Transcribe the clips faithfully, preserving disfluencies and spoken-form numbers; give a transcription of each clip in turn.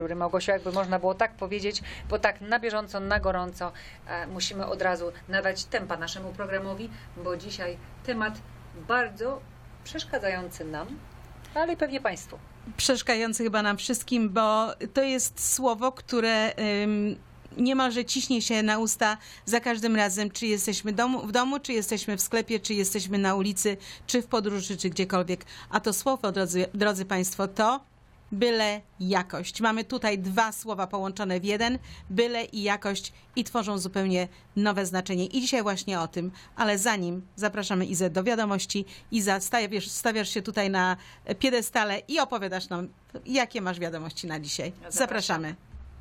Małgosiu, jakby można było tak powiedzieć, bo tak na bieżąco, na gorąco e, musimy od razu nadać tempa naszemu programowi, bo dzisiaj temat bardzo przeszkadzający nam, ale i pewnie Państwu. Przeszkadzający chyba nam wszystkim, bo to jest słowo, które ym, niemalże ciśnie się na usta za każdym razem, czy jesteśmy domu, w domu, czy jesteśmy w sklepie, czy jesteśmy na ulicy, czy w podróży, czy gdziekolwiek. A to słowo, drodzy, drodzy Państwo, to byle jakość. Mamy tutaj dwa słowa połączone w jeden, byle i jakość, i tworzą zupełnie nowe znaczenie. I dzisiaj właśnie o tym, ale zanim zapraszamy Izę do wiadomości. Iza, stawiasz, stawiasz się tutaj na piedestale i opowiadasz nam, jakie masz wiadomości na dzisiaj. Zapraszamy.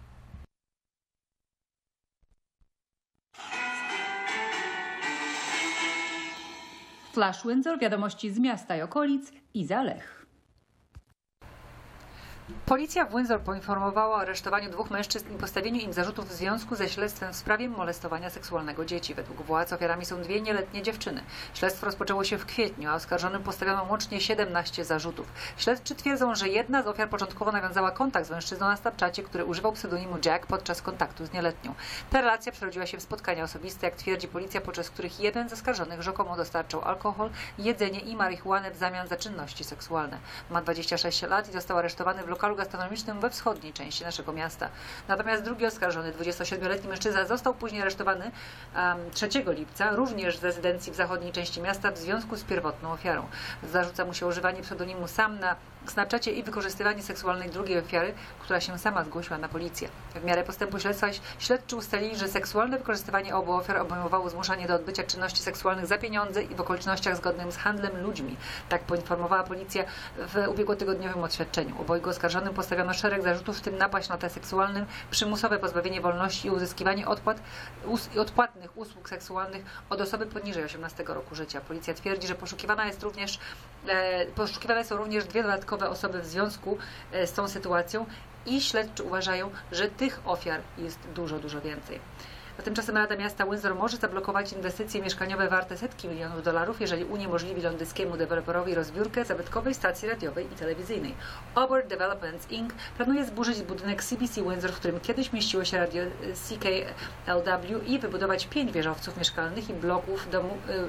Flash Windsor, wiadomości z miasta i okolic, Iza Lech. Policja w Windsor poinformowała o aresztowaniu dwóch mężczyzn i postawieniu im zarzutów w związku ze śledztwem w sprawie molestowania seksualnego dzieci. Według władz ofiarami są dwie nieletnie dziewczyny. Śledztwo rozpoczęło się w kwietniu, a oskarżonym postawiono łącznie siedemnaście zarzutów. Śledczy twierdzą, że jedna z ofiar początkowo nawiązała kontakt z mężczyzną na Snapchacie, który używał pseudonimu Jack podczas kontaktu z nieletnią. Ta relacja przerodziła się w spotkania osobiste, jak twierdzi policja, podczas których jeden z oskarżonych rzekomo dostarczał alkohol, jedzenie i marihuanę w zamian za czynności seksualne. Ma dwadzieścia sześć lat i został aresztowany w lokalu gastronomicznym we wschodniej części naszego miasta. Natomiast drugi oskarżony, dwudziestosiedmioletni mężczyzna, został później aresztowany um, trzeciego lipca, również w rezydencji w zachodniej części miasta w związku z pierwotną ofiarą. Zarzuca mu się używanie pseudonimu Sam na Snapchacie i wykorzystywanie seksualne drugiej ofiary, która się sama zgłosiła na policję. W miarę postępu śledztwa śledczy ustalili, że seksualne wykorzystywanie obu ofiar obejmowało zmuszanie do odbycia czynności seksualnych za pieniądze i w okolicznościach zgodnych z handlem ludźmi. Tak poinformowała policja w ubiegłotygodniowym oświadczeniu. Obojgu oskarżonym postawiono szereg zarzutów, w tym napaść na tle seksualnym, przymusowe pozbawienie wolności i uzyskiwanie odpłat, us, odpłatnych usług seksualnych od osoby poniżej osiemnastego roku życia. Policja twierdzi, że poszukiwana jest również, e, poszukiwane są również dwie dodatkowe osoby w związku e, z tą sytuacją i śledczy uważają, że tych ofiar jest dużo, dużo więcej. A tymczasem Rada Miasta Windsor może zablokować inwestycje mieszkaniowe warte setki milionów dolarów, jeżeli uniemożliwi londyńskiemu deweloperowi rozbiórkę zabytkowej stacji radiowej i telewizyjnej. Auburn Developments incorporated planuje zburzyć budynek C B C Windsor, w którym kiedyś mieściło się radio C K L W, i wybudować pięć wieżowców mieszkalnych i bloków domu, y,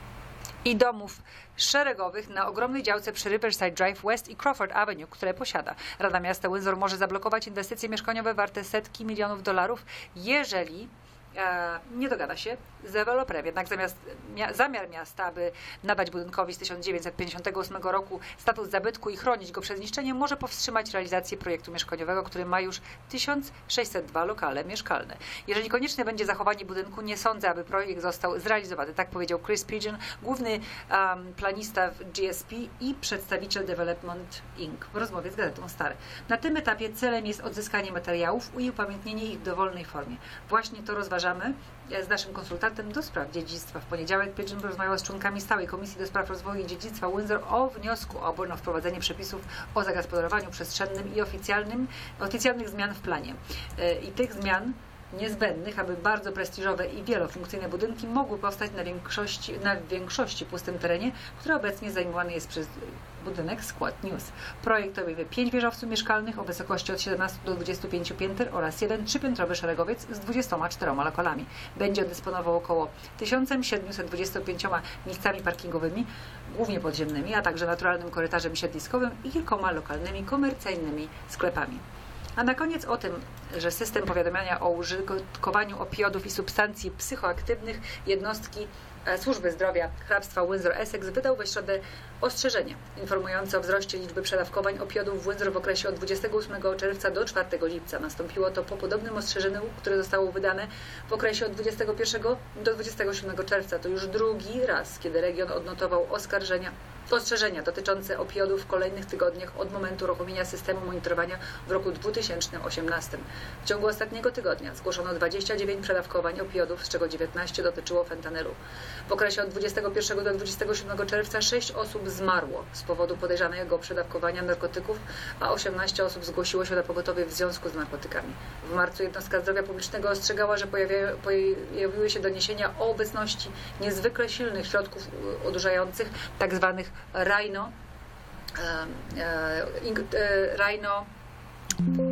i domów szeregowych na ogromnej działce przy Riverside Drive West i Crawford Avenue, które posiada. Rada Miasta Windsor może zablokować inwestycje mieszkaniowe warte setki milionów dolarów, jeżeli e, nie dogada się z deweloperem. Jednak zamiast, mia, zamiar miasta, aby nadać budynkowi z tysiąc dziewięćset pięćdziesiątego ósmego roku status zabytku i chronić go przed zniszczeniem, może powstrzymać realizację projektu mieszkaniowego, który ma już tysiąc sześćset dwa lokale mieszkalne. Jeżeli konieczne będzie zachowanie budynku, nie sądzę, aby projekt został zrealizowany. Tak powiedział Chris Pigeon, główny um, planista w G S P i przedstawiciel Development incorporated w rozmowie z Gazetą Star. Na tym etapie celem jest odzyskanie materiałów i upamiętnienie ich w dowolnej formie. Właśnie to rozważamy z naszym konsultantem do spraw dziedzictwa. W poniedziałek Pigeon porozmawiał z członkami stałej Komisji do Spraw Rozwoju i Dziedzictwa Windsor o wniosku Auburn o wprowadzenie przepisów o zagospodarowaniu przestrzennym i oficjalnym, oficjalnych zmian w planie. I tych zmian niezbędnych, aby bardzo prestiżowe i wielofunkcyjne budynki mogły powstać na większości, na większości pustym terenie, który obecnie zajmowany jest przez budynek Squad News. Projekt obejmie pięć wieżowców mieszkalnych o wysokości od siedemnastu do dwudziestu pięciu pięter oraz jeden trzypiętrowy szeregowiec z dwudziestoma czterema lokalami. Będzie dysponował około tysiąc siedemset dwudziestoma pięcioma miejscami parkingowymi, głównie podziemnymi, a także naturalnym korytarzem siedliskowym i kilkoma lokalnymi komercyjnymi sklepami. A na koniec o tym, że system powiadamiania o użytkowaniu opioidów i substancji psychoaktywnych jednostki Służby Zdrowia Hrabstwa Windsor-Essex wydał we środę ostrzeżenie informujące o wzroście liczby przedawkowań opioidów w Windsor w okresie od dwudziestego ósmego czerwca do czwartego lipca. Nastąpiło to po podobnym ostrzeżeniu, które zostało wydane w okresie od dwudziestego pierwszego do dwudziestego siódmego czerwca. To już drugi raz, kiedy region odnotował oskarżenia Ostrzeżenia dotyczące opioidów w kolejnych tygodniach od momentu uruchomienia systemu monitorowania w roku dwa tysiące osiemnastym. W ciągu ostatniego tygodnia zgłoszono dwadzieścia dziewięć przedawkowań opioidów, z czego dziewiętnaście dotyczyło fentanylu. W okresie od dwudziestego pierwszego do dwudziestego siódmego czerwca sześć osób zmarło z powodu podejrzanego przedawkowania narkotyków, a osiemnaście osób zgłosiło się na pogotowie w związku z narkotykami. W marcu jednostka zdrowia publicznego ostrzegała, że pojawiają, pojawiły się doniesienia o obecności niezwykle silnych środków odurzających, tak zwanych Rhino, e, e, Rhino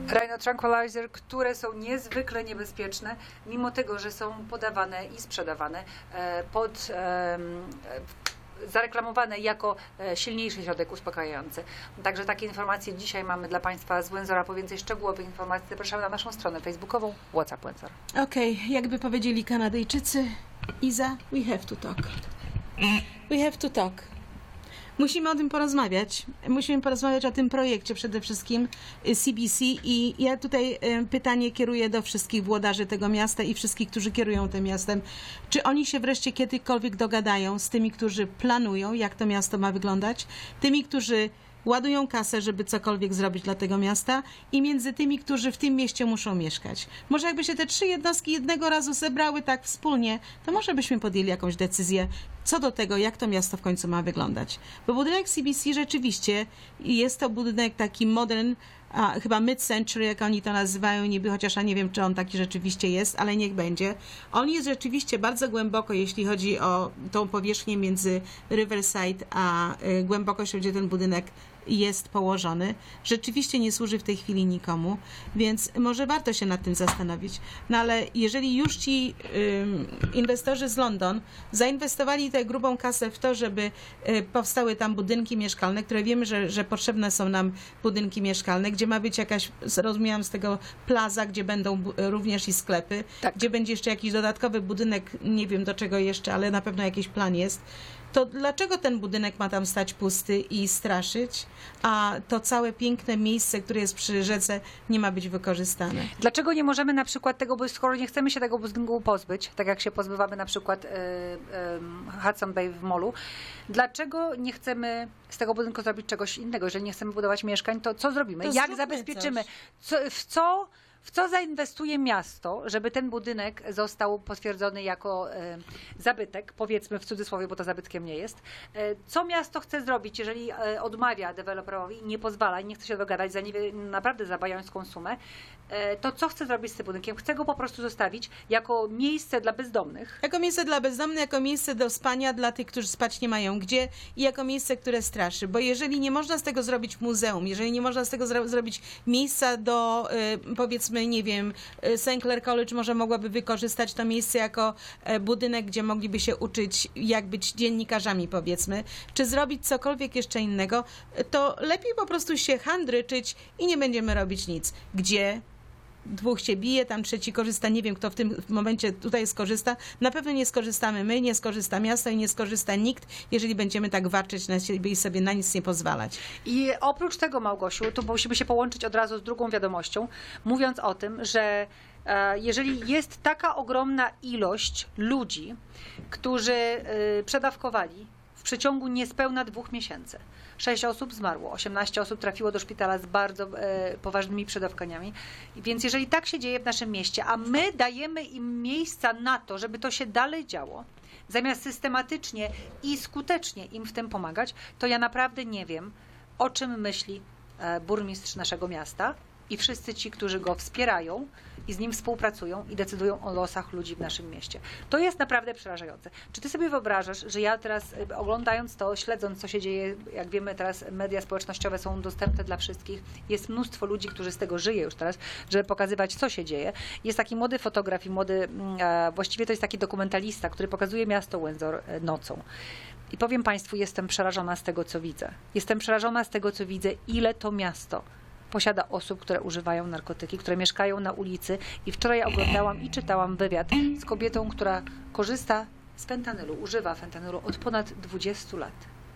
Rhino Tranquilizer, które są niezwykle niebezpieczne, mimo tego, że są podawane i sprzedawane e, pod e, zareklamowane jako silniejszy środek uspokajający. Także takie informacje dzisiaj mamy dla Państwa z Windsora. Po więcej szczegółowych informacji zapraszamy na naszą stronę facebookową WhatsApp Windsor. Okej, okay, jakby powiedzieli Kanadyjczycy, Iza, we have to talk. We have to talk. Musimy o tym porozmawiać. Musimy porozmawiać o tym projekcie przede wszystkim C B C i ja tutaj pytanie kieruję do wszystkich włodarzy tego miasta i wszystkich, którzy kierują tym miastem. Czy oni się wreszcie kiedykolwiek dogadają z tymi, którzy planują, jak to miasto ma wyglądać, tymi, którzy ładują kasę, żeby cokolwiek zrobić dla tego miasta i między tymi, którzy w tym mieście muszą mieszkać. Może jakby się te trzy jednostki jednego razu zebrały tak wspólnie, to może byśmy podjęli jakąś decyzję co do tego, jak to miasto w końcu ma wyglądać. Bo budynek C B C rzeczywiście jest to budynek taki modern, a, chyba mid-century, jak oni to nazywają, niby, chociaż ja nie wiem, czy on taki rzeczywiście jest, ale niech będzie. On jest rzeczywiście bardzo głęboko, jeśli chodzi o tą powierzchnię między Riverside a y, głębokość, gdzie ten budynek jest położony. Rzeczywiście nie służy w tej chwili nikomu, więc może warto się nad tym zastanowić. No ale jeżeli już ci y, inwestorzy z London zainwestowali tę grubą kasę w to, żeby y, powstały tam budynki mieszkalne, które wiemy, że, że potrzebne są nam budynki mieszkalne, gdzie ma być jakaś, zrozumiałam z tego, plaza, gdzie będą bu- również i sklepy, tak. Gdzie będzie jeszcze jakiś dodatkowy budynek, nie wiem do czego jeszcze, ale na pewno jakiś plan jest. To dlaczego ten budynek ma tam stać pusty i straszyć, a to całe piękne miejsce, które jest przy rzece, nie ma być wykorzystane? Dlaczego nie możemy na przykład tego, bo skoro nie chcemy się tego budynku pozbyć, tak jak się pozbywamy na przykład y, y, Hudson Bay w Molu, dlaczego nie chcemy z tego budynku zrobić czegoś innego? Jeżeli nie chcemy budować mieszkań, to co zrobimy? To jak zabezpieczymy? Co, w co... W co zainwestuje miasto, żeby ten budynek został potwierdzony jako e, zabytek, powiedzmy w cudzysłowie, bo to zabytkiem nie jest. E, co miasto chce zrobić, jeżeli e, odmawia deweloperowi, nie pozwala i nie chce się dogadać za nie, naprawdę za bajońską sumę, e, to co chce zrobić z tym budynkiem? Chce go po prostu zostawić jako miejsce dla bezdomnych. Jako miejsce dla bezdomnych, jako miejsce do spania dla tych, którzy spać nie mają gdzie i jako miejsce, które straszy. Bo jeżeli nie można z tego zrobić muzeum, jeżeli nie można z tego zro- zrobić miejsca do, e, powiedzmy, nie wiem, Saint Clair College może mogłaby wykorzystać to miejsce jako budynek, gdzie mogliby się uczyć, jak być dziennikarzami, powiedzmy, czy zrobić cokolwiek jeszcze innego, to lepiej po prostu się handryczyć i nie będziemy robić nic. Gdzie dwóch się bije, tam trzeci korzysta, nie wiem, kto w tym momencie tutaj skorzysta. Na pewno nie skorzystamy my, nie skorzysta miasto i nie skorzysta nikt, jeżeli będziemy tak warczeć na siebie i sobie na nic nie pozwalać. I oprócz tego, Małgosiu, tu musimy się połączyć od razu z drugą wiadomością, mówiąc o tym, że e, jeżeli jest taka ogromna ilość ludzi, którzy e, przedawkowali w przeciągu niespełna dwóch miesięcy, Sześć osób zmarło, osiemnaście osób trafiło do szpitala z bardzo e, poważnymi przedawkaniami. Więc jeżeli tak się dzieje w naszym mieście, a my dajemy im miejsca na to, żeby to się dalej działo, zamiast systematycznie i skutecznie im w tym pomagać, to ja naprawdę nie wiem, o czym myśli e, burmistrz naszego miasta i wszyscy ci, którzy go wspierają i z nim współpracują i decydują o losach ludzi w naszym mieście. To jest naprawdę przerażające. Czy ty sobie wyobrażasz, że ja teraz oglądając to, śledząc co się dzieje, jak wiemy teraz media społecznościowe są dostępne dla wszystkich, jest mnóstwo ludzi, którzy z tego żyje już teraz, żeby pokazywać co się dzieje. Jest taki młody fotograf i młody, właściwie to jest taki dokumentalista, który pokazuje miasto Windsor nocą. I powiem Państwu, jestem przerażona z tego, co widzę. Jestem przerażona z tego, co widzę, ile to miasto posiada osób, które używają narkotyki, które mieszkają na ulicy. I wczoraj oglądałam i czytałam wywiad z kobietą, która korzysta z fentanylu, używa fentanylu od ponad dwudziestu lat.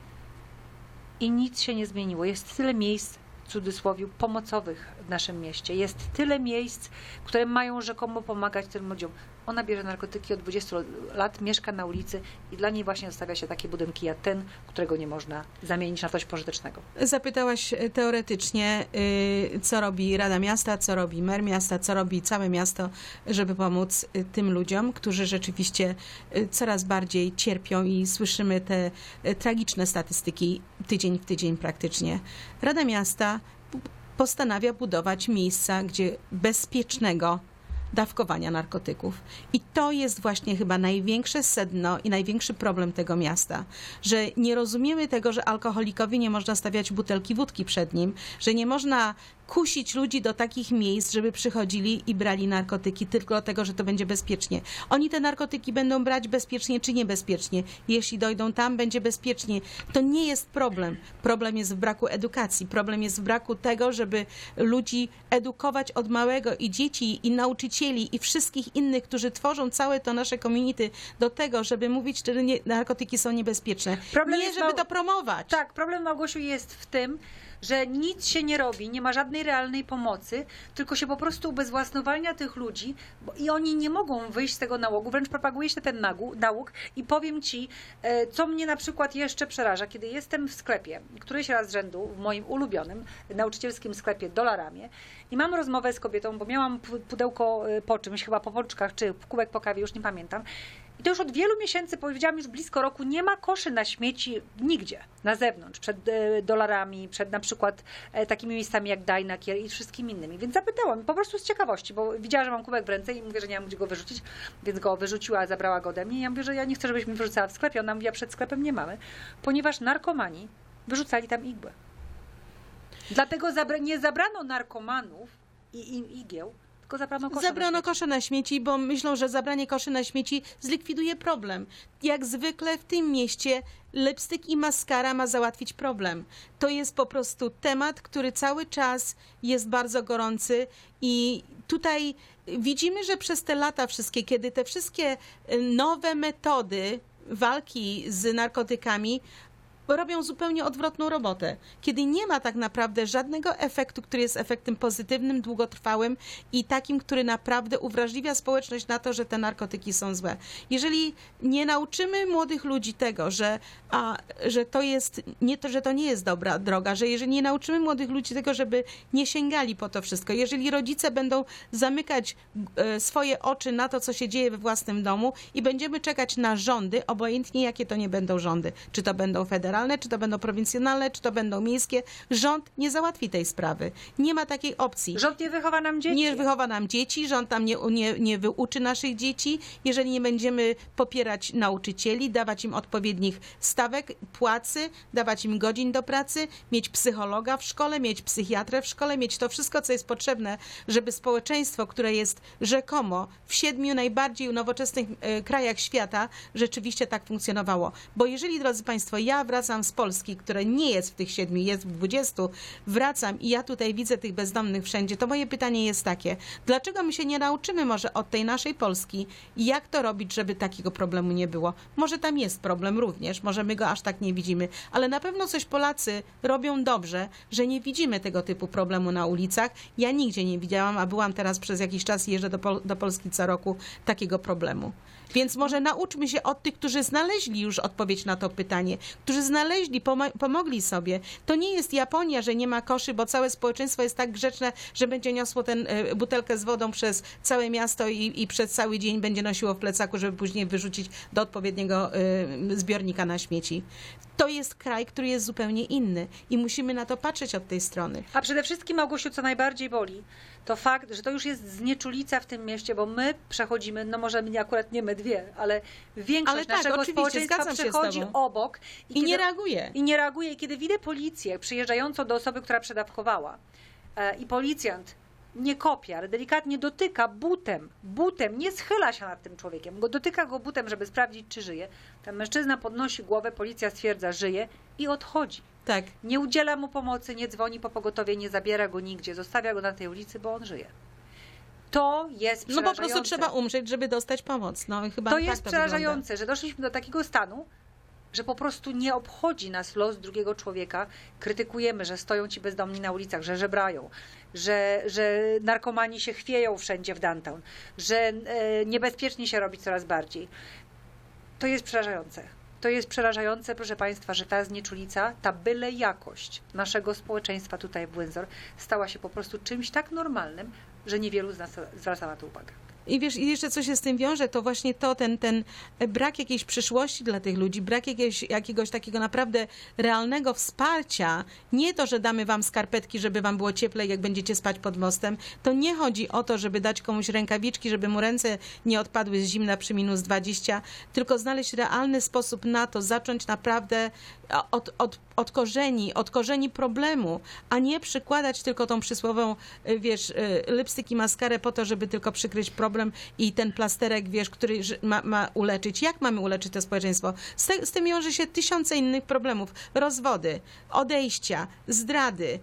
I nic się nie zmieniło. Jest tyle miejsc, w cudzysłowie, pomocowych w naszym mieście. Jest tyle miejsc, które mają rzekomo pomagać tym ludziom. Ona bierze narkotyki od dwudziestu lat, mieszka na ulicy i dla niej właśnie zostawia się takie budynki jak ten, którego nie można zamienić na coś pożytecznego. Zapytałaś teoretycznie, co robi Rada Miasta, co robi mer miasta, co robi całe miasto, żeby pomóc tym ludziom, którzy rzeczywiście coraz bardziej cierpią i słyszymy te tragiczne statystyki tydzień w tydzień praktycznie. Rada Miasta postanawia budować miejsca, gdzie bezpiecznego dawkowania narkotyków. I to jest właśnie chyba największe sedno i największy problem tego miasta, że nie rozumiemy tego, że alkoholikowi nie można stawiać butelki wódki przed nim, że nie można kusić ludzi do takich miejsc, żeby przychodzili i brali narkotyki tylko dlatego, że to będzie bezpiecznie. Oni te narkotyki będą brać bezpiecznie czy niebezpiecznie. Jeśli dojdą tam, będzie bezpiecznie. To nie jest problem. Problem jest w braku edukacji. Problem jest w braku tego, żeby ludzi edukować od małego i dzieci, i nauczycieli, i wszystkich innych, którzy tworzą całe to nasze community do tego, żeby mówić, że nie, narkotyki są niebezpieczne. Problem nie, jest żeby mał- to promować. Tak, problem, Małgosiu, jest w tym, że nic się nie robi, nie ma żadnej realnej pomocy, tylko się po prostu ubezwłasnowalnia tych ludzi bo, i oni nie mogą wyjść z tego nałogu, wręcz propaguje się ten nagu, nałóg i powiem Ci, e, co mnie na przykład jeszcze przeraża, kiedy jestem w sklepie, któryś raz z rzędu, w moim ulubionym nauczycielskim sklepie Dolaramie i mam rozmowę z kobietą, bo miałam pu- pudełko e, po czymś, chyba po pączkach, czy kubek po kawie, już nie pamiętam. I to już od wielu miesięcy, powiedziałam już blisko roku, nie ma koszy na śmieci nigdzie, na zewnątrz, przed e, Dolarami, przed na przykład e, takimi miejscami jak Dajnakier i wszystkimi innymi. Więc zapytałam, po prostu z ciekawości, bo widziała, że mam kubek w ręce i mówię, że nie mam gdzie go wyrzucić, więc go wyrzuciła, zabrała go ode mnie. I ja mówię, że ja nie chcę, żebyś mi wyrzucała w sklepie. Ona mówi, a przed sklepem nie mamy, ponieważ narkomani wyrzucali tam igłę. Dlatego zabra- nie zabrano narkomanów i, i igieł, tylko zabrano kosze. Zabrano kosze na śmieci, bo myślą, że zabranie koszy na śmieci zlikwiduje problem. Jak zwykle w tym mieście lipstyk i maskara ma załatwić problem. To jest po prostu temat, który cały czas jest bardzo gorący i tutaj widzimy, że przez te lata wszystkie, kiedy te wszystkie nowe metody walki z narkotykami robią zupełnie odwrotną robotę. Kiedy nie ma tak naprawdę żadnego efektu, który jest efektem pozytywnym, długotrwałym i takim, który naprawdę uwrażliwia społeczność na to, że te narkotyki są złe. Jeżeli nie nauczymy młodych ludzi tego, że, a, że to jest nie to, że to nie jest dobra droga, że jeżeli nie nauczymy młodych ludzi tego, żeby nie sięgali po to wszystko, jeżeli rodzice będą zamykać e, swoje oczy na to, co się dzieje we własnym domu i będziemy czekać na rządy, obojętnie jakie to nie będą rządy, czy to będą federalne, czy to będą prowincjonalne, czy to będą miejskie, rząd nie załatwi tej sprawy. Nie ma takiej opcji. Rząd nie wychowa nam dzieci. Nie wychowa nam dzieci, rząd tam nie, nie, nie wyuczy naszych dzieci. Jeżeli nie będziemy popierać nauczycieli, dawać im odpowiednich stawek, płacy, dawać im godzin do pracy, mieć psychologa w szkole, mieć psychiatrę w szkole, mieć to wszystko, co jest potrzebne, żeby społeczeństwo, które jest rzekomo w siedmiu najbardziej nowoczesnych e, krajach świata, rzeczywiście tak funkcjonowało. Bo jeżeli, drodzy Państwo, ja wracam z Polski, które nie jest w tych siedmiu, jest w dwudziestu, wracam i ja tutaj widzę tych bezdomnych wszędzie, to moje pytanie jest takie, dlaczego my się nie nauczymy może od tej naszej Polski, jak to robić, żeby takiego problemu nie było? Może tam jest problem również, może my go aż tak nie widzimy, ale na pewno coś Polacy robią dobrze, że nie widzimy tego typu problemu na ulicach. Ja nigdzie nie widziałam, a byłam teraz przez jakiś czas, jeżdżę do, Pol- do Polski co roku, takiego problemu. Więc może nauczmy się od tych, którzy znaleźli już odpowiedź na to pytanie, którzy znaleźli, pom- pomogli sobie. To nie jest Japonia, że nie ma koszy, bo całe społeczeństwo jest tak grzeczne, że będzie niosło tę y, butelkę z wodą przez całe miasto i, i przez cały dzień będzie nosiło w plecaku, żeby później wyrzucić do odpowiedniego y, zbiornika na śmieci. To jest kraj, który jest zupełnie inny i musimy na to patrzeć od tej strony. A przede wszystkim, Małgosiu, co najbardziej boli, to fakt, że to już jest znieczulica w tym mieście, bo my przechodzimy, no może nie, akurat nie my dwie, ale większość Ale tak, naszego oczywiście, społeczeństwa zgadzam się z przechodzi tobą. obok I nie reaguje. I nie reaguje. I kiedy widzę policję przyjeżdżającą do osoby, która przedawkowała e, i policjant nie kopie, ale delikatnie dotyka butem, butem, nie schyla się nad tym człowiekiem, go dotyka go butem, żeby sprawdzić, czy żyje. Ten mężczyzna podnosi głowę, policja stwierdza, żyje i odchodzi. Tak. Nie udziela mu pomocy, nie dzwoni po pogotowie, nie zabiera go nigdzie, zostawia go na tej ulicy, bo on żyje. To jest No przerażające. po prostu trzeba umrzeć, żeby dostać pomoc. No, chyba To tak jest to przerażające, wygląda. że doszliśmy do takiego stanu, że po prostu nie obchodzi nas los drugiego człowieka. Krytykujemy, że stoją ci bezdomni na ulicach, że żebrają, że, że narkomani się chwieją wszędzie w downtown, że e, niebezpiecznie się robi coraz bardziej. To jest przerażające. To jest przerażające, proszę Państwa, że ta znieczulica, ta byle jakość naszego społeczeństwa tutaj w Windsor stała się po prostu czymś tak normalnym, że niewielu z nas zwraca na to uwagę. I wiesz, i jeszcze co się z tym wiąże, to właśnie to, ten, ten brak jakiejś przyszłości dla tych ludzi, brak jakiegoś, jakiegoś takiego naprawdę realnego wsparcia. Nie to, że damy wam skarpetki, żeby wam było cieplej, jak będziecie spać pod mostem. To nie chodzi o to, żeby dać komuś rękawiczki, żeby mu ręce nie odpadły z zimna przy minus dwadzieścia, tylko znaleźć realny sposób na to, zacząć naprawdę od, od, od korzeni, od korzeni problemu, a nie przykładać tylko tą przysłową, wiesz, lipstyk i maskarę po to, żeby tylko przykryć problem i ten plasterek, wiesz, który ma, ma uleczyć. Jak mamy uleczyć to społeczeństwo? Z, te, z tym wiąże się tysiące innych problemów. Rozwody, odejścia, zdrady,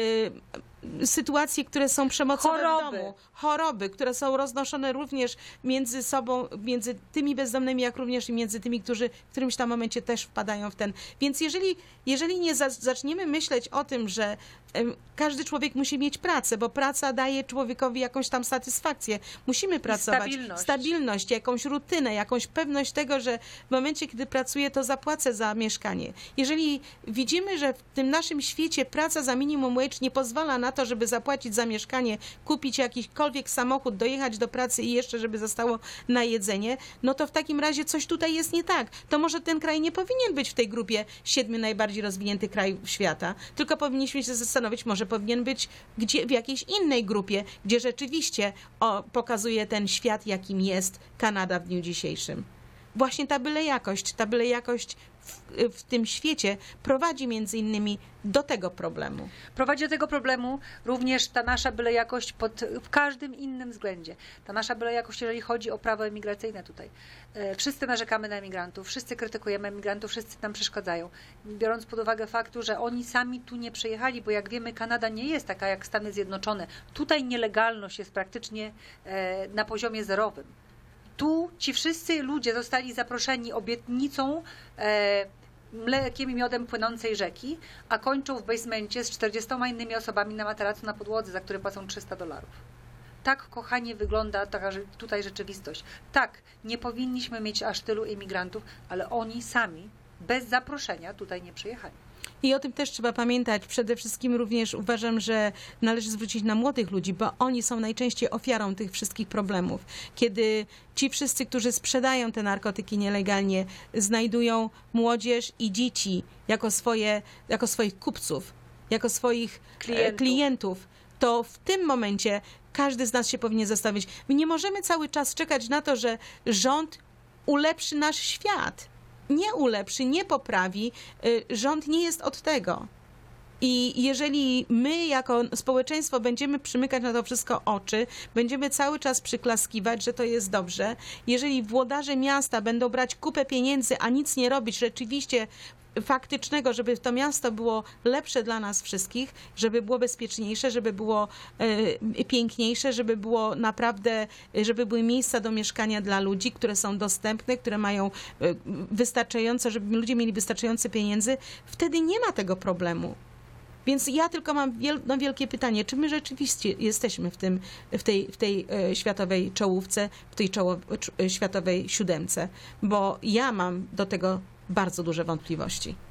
yy, sytuacje, które są przemocowe Choroby. w domu, choroby, które są roznoszone również między sobą, między tymi bezdomnymi, jak również i między tymi, którzy w którymś tam momencie też wpadają w ten. Więc jeżeli, jeżeli nie za, zaczniemy myśleć o tym, że em, każdy człowiek musi mieć pracę, bo praca daje człowiekowi jakąś tam satysfakcję. Musimy pracować. stabilność. Stabilność, jakąś rutynę, jakąś pewność tego, że w momencie, kiedy pracuję, to zapłacę za mieszkanie. Jeżeli widzimy, że w tym naszym świecie praca za minimum wage nie pozwala na to, żeby zapłacić za mieszkanie, kupić jakikolwiek samochód, dojechać do pracy i jeszcze, żeby zostało na jedzenie, no to w takim razie coś tutaj jest nie tak. To może ten kraj nie powinien być w tej grupie siedmiu najbardziej rozwiniętych krajów świata, tylko powinniśmy się zastanowić, może powinien być gdzie, w jakiejś innej grupie, gdzie rzeczywiście o, pokazuje ten świat, jakim jest Kanada w dniu dzisiejszym. Właśnie ta byle jakość, ta byle jakość w, w tym świecie prowadzi między innymi do tego problemu. Prowadzi do tego problemu również ta nasza byle jakość pod, w każdym innym względzie. Ta nasza byle jakość, jeżeli chodzi o prawo emigracyjne tutaj. E, wszyscy narzekamy na emigrantów, wszyscy krytykujemy emigrantów, wszyscy nam przeszkadzają. Biorąc pod uwagę faktu, że oni sami tu nie przyjechali, bo jak wiemy, Kanada nie jest taka jak Stany Zjednoczone. Tutaj nielegalność jest praktycznie e, na poziomie zerowym. Tu ci wszyscy ludzie zostali zaproszeni obietnicą e, mlekiem i miodem płynącej rzeki, a kończą w basemencie z czterdziestoma innymi osobami na materacu na podłodze, za które płacą trzysta dolarów. Tak, kochanie, wygląda taka tutaj rzeczywistość. Tak, nie powinniśmy mieć aż tylu imigrantów, ale oni sami, bez zaproszenia, tutaj nie przyjechali. I o tym też trzeba pamiętać. Przede wszystkim również uważam, że należy zwrócić na młodych ludzi, bo oni są najczęściej ofiarą tych wszystkich problemów. Kiedy ci wszyscy, którzy sprzedają te narkotyki nielegalnie, znajdują młodzież i dzieci jako, swoje, jako swoich kupców, jako swoich klientów. klientów, to w tym momencie każdy z nas się powinien zastanowić. My nie możemy cały czas czekać na to, że rząd ulepszy nasz świat. Nie ulepszy, nie poprawi. Rząd nie jest od tego. I jeżeli my jako społeczeństwo będziemy przymykać na to wszystko oczy, będziemy cały czas przyklaskiwać, że to jest dobrze, jeżeli włodarze miasta będą brać kupę pieniędzy, a nic nie robić, rzeczywiście faktycznego, żeby to miasto było lepsze dla nas wszystkich, żeby było bezpieczniejsze, żeby było e, piękniejsze, żeby było naprawdę, żeby były miejsca do mieszkania dla ludzi, które są dostępne, które mają e, wystarczająco, żeby ludzie mieli wystarczające pieniędzy, wtedy nie ma tego problemu. Więc ja tylko mam wiel, no wielkie pytanie, czy my rzeczywiście jesteśmy w, tym, w tej, w tej e, światowej czołówce, w tej czoło, e, światowej siódemce, bo ja mam do tego bardzo duże wątpliwości.